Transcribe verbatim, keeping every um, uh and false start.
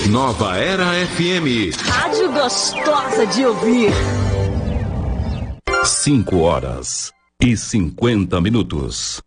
Nova Era F M. Rádio gostosa de ouvir. Cinco horas e cinquenta minutos.